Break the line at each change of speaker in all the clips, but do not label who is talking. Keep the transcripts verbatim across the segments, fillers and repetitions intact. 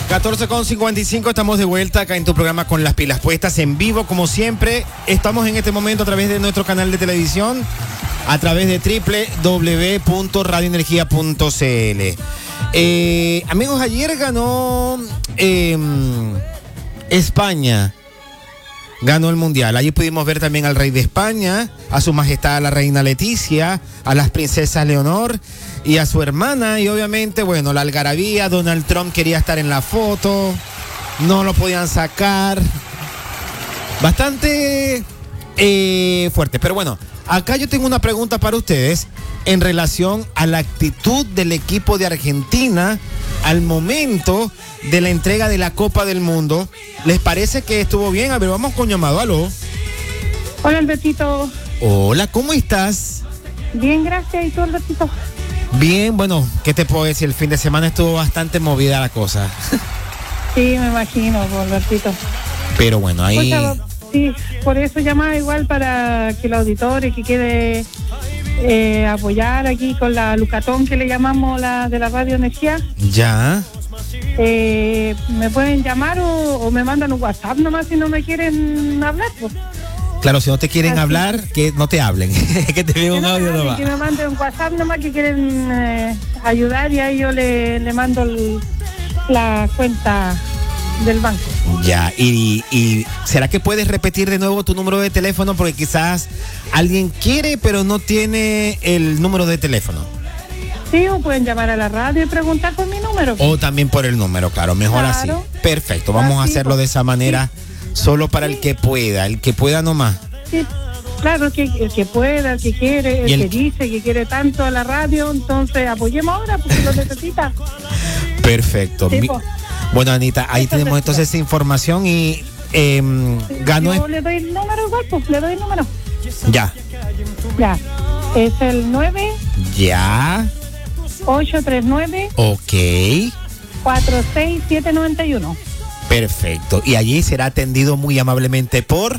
catorce con cincuenta y cinco, estamos de vuelta acá en tu programa Con las Pilas Puestas, en vivo como siempre. Estamos en este momento a través de nuestro canal de televisión, a través de doble u doble u doble u punto radio energía punto c l. Eh, amigos, ayer ganó eh, España, ganó el Mundial. Allí pudimos ver también al rey de España, a su majestad la reina Leticia, a las princesas Leonor y a su hermana, y obviamente, bueno, la algarabía. Donald Trump quería estar en la foto, no lo podían sacar. Bastante eh, fuerte, pero bueno, acá yo tengo una pregunta para ustedes en relación a la actitud del equipo de Argentina al momento de la entrega de la Copa del Mundo. ¿Les parece que estuvo bien? A ver, vamos con llamado. Aló.
Hola, Albertito.
Hola, ¿cómo estás?
Bien, gracias. ¿Y tú, Albertito?
Bien, bueno, ¿qué te puedo decir? El fin de semana estuvo bastante movida la cosa.
Sí, me imagino, Albertito.
Pero bueno, ahí...
Pues, sí, por eso llamaba igual para que los auditores que quiere eh, apoyar aquí con la Lucatón que le llamamos la de la Radio Energía.
Ya.
Eh, me pueden llamar o, o me mandan un WhatsApp nomás si no me quieren hablar, pues.
Claro, si no te quieren
Así.
hablar, que no te hablen, que te den un
no
audio
me
nomás.
Que me manden un WhatsApp nomás que quieren eh, ayudar, y ahí yo le, le mando el, la cuenta del banco.
Ya, y, y ¿será que puedes repetir de nuevo tu número de teléfono? Porque quizás alguien quiere, pero no tiene el número de teléfono.
Sí, o pueden llamar a la radio y preguntar por mi número.
O también por el número, claro, mejor
Claro.
así. Perfecto, vamos a
Así,
hacerlo de esa manera,
sí.
solo para
Sí.
el que pueda, el que pueda nomás.
Sí, claro, que el que pueda, el que quiere, el,
Y el-
que dice que quiere tanto a la radio, entonces apoyemos ahora porque lo necesita.
Perfecto.
Sí,
Mi-
po.
Bueno, Anita, ahí
Eso
tenemos
es
entonces esa información y eh, ganó...
Yo le doy el número igual, pues le doy el número.
Ya,
Ya, es el nueve
ya,
ocho tres nueve
ok,
cuatro seis siete nueve uno.
perfecto. Y allí será atendido muy amablemente por...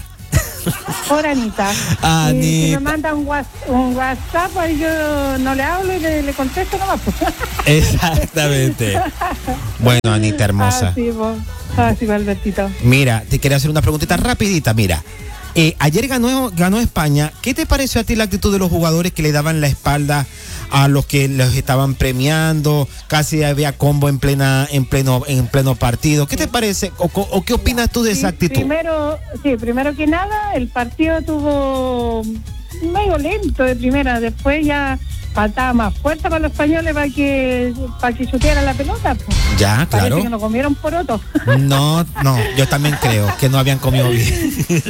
Por Anita.
Anita.
Y si me manda un, whats- un WhatsApp, ahí yo no le hablo y le, le contesto nomás. Pues.
Exactamente. Bueno, Anita hermosa.
Así, pues. Así, Albertito.
Mira, te quería hacer una preguntita rapidita, mira. Eh, ayer ganó, ganó España. ¿Qué te pareció a ti la actitud de los jugadores que le daban la espalda a los que los estaban premiando? Casi había combo en plena, en pleno, en pleno partido. ¿Qué te parece? ¿O, o qué opinas tú de esa
Sí,
actitud?
Primero, sí, primero que nada, el partido tuvo medio lento de primera, después ya faltaba más fuerza para los españoles para que para que chutearan la pelota. Pues.
Ya,
Parece
claro.
que nos comieron poroto.
No, no, yo también creo que no habían comido bien.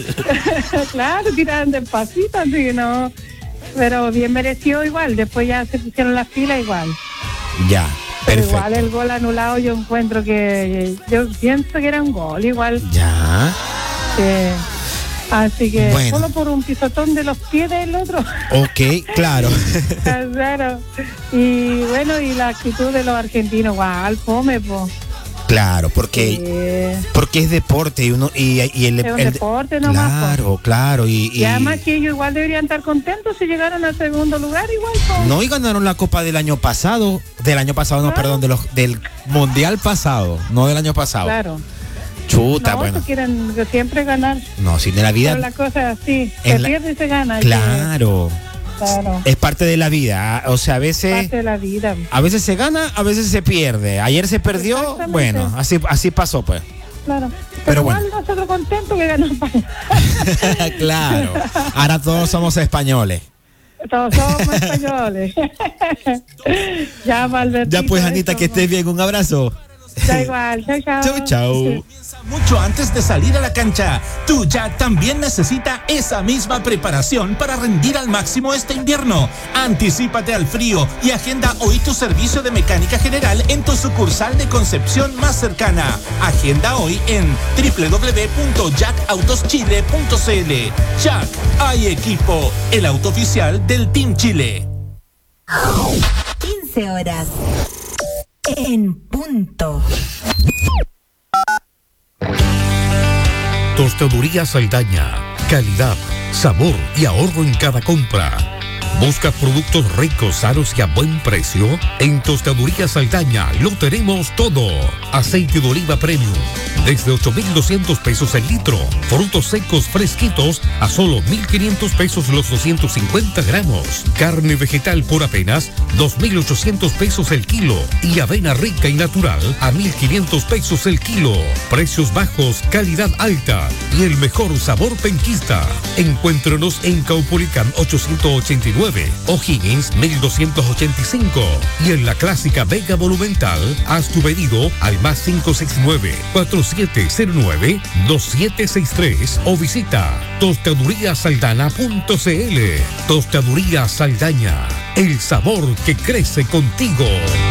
Claro, tiraban despacito, así que no. Pero bien merecido igual, después ya se pusieron las filas igual.
Ya,
Pero
perfecto.
igual el gol anulado yo encuentro que, yo pienso que era un gol igual.
Ya,
que- así que
Bueno.
solo por un pisotón de los pies del otro.
ok, claro.
Claro. Y bueno, y la actitud de los argentinos, igual, fome, pues.
Claro, porque, porque es deporte y uno y, y el,
Es un
el-
deporte nomás, po.
claro, claro y,
Y,
y-
además que ellos igual deberían estar contentos si llegaron al segundo lugar, igual. Po.
no, y ganaron la Copa del año pasado, del año pasado no,
Claro.
perdón, de los del Mundial pasado, no del año pasado.
Claro.
Chuta,
No,
bueno.
que quieren siempre ganar.
No, sin de la vida.
Pero la cosa es así,
en
se
la-
pierde y se gana.
Claro.
Que- claro.
Es parte de la vida, o sea, a veces
Parte de la vida.
a veces se gana, a veces se pierde. Ayer se perdió,
Exactamente.
bueno, así así pasó pues.
Claro. Pero,
Pero
igual
bueno.
nosotros contentos que ganó España.
Claro. Ahora todos somos españoles.
Todos somos españoles. Ya, Albertito.
Ya pues, Anita,
eso.
que estés bien, un abrazo.
Da igual, chao, chao.
Chau, chau.
Mucho antes de salir a la cancha, tu Jack también necesita esa misma preparación para rendir al máximo este invierno. Anticípate al frío y agenda hoy tu servicio de mecánica general en tu sucursal de Concepción más cercana. Agenda hoy en doble u doble u doble u punto jack autos chile punto c l. Jack, hay equipo, el auto oficial del Team Chile.
quince horas en punto.
Tostaduría Saldaña. Calidad, sabor y ahorro en cada compra. ¿Busca productos ricos, sanos y a buen precio? En Tostaduría Saldaña lo tenemos todo. Aceite de oliva premium desde ocho mil doscientos pesos el litro. Frutos secos fresquitos a solo mil quinientos pesos los doscientos cincuenta gramos. Carne vegetal por apenas dos mil ochocientos pesos el kilo. Y avena rica y natural a mil quinientos pesos el kilo. Precios bajos, calidad alta y el mejor sabor penquista. Encuéntrenos en Caupolicán ochocientos ochenta y nueve, O'Higgins mil doscientos ochenta y cinco y en la clásica Vega Monumental. Haz tu pedido al más cinco seis nueve, cuatro siete cero nueve, dos siete seis tres o visita tostaduría saldana punto c l. Tostaduría Saldaña, el sabor que crece contigo.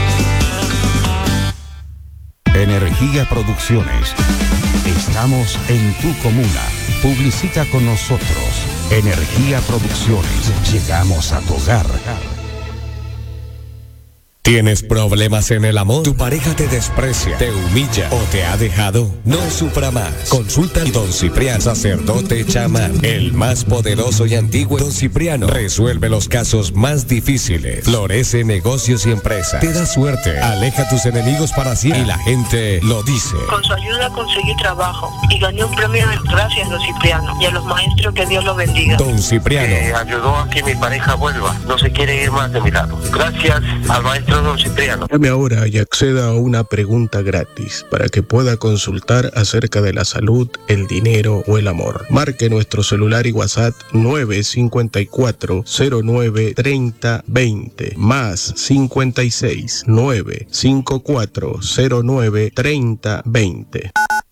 Energía Producciones. Estamos en tu comuna. Publicita con nosotros. Energía Producciones. Llegamos a tu hogar.
¿Tienes problemas en el amor? ¿Tu pareja te desprecia, te humilla o te ha dejado? No sufra más. Consulta a Don Cipriano, sacerdote chamán, el más poderoso y antiguo. Don Cipriano resuelve los casos más difíciles, florece negocios y empresas, te da suerte, aleja a tus enemigos para siempre y la gente lo dice.
Con su ayuda conseguí trabajo y gané un premio. Gracias, Don Cipriano, y a los maestros, que Dios los bendiga.
Don Cipriano
eh, ayudó a que mi pareja vuelva, no se quiere ir más de mi lado. Gracias al maestro Don Cipriano.
Llame ahora y acceda a una pregunta gratis para que pueda consultar acerca de la salud, el dinero o el amor. Marque nuestro celular y WhatsApp nueve cinco cuatro cero nueve treinta veinte más cincuenta y seis nueve cinco cuatro cero nueve treinta veinte.